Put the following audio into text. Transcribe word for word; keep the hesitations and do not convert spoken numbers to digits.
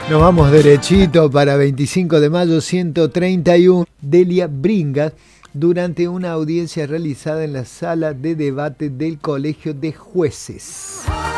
Nos vamos derechito para veinticinco de mayo ciento treinta y uno. Delia Bringas, durante una audiencia realizada en la sala de debate del Colegio de Jueces.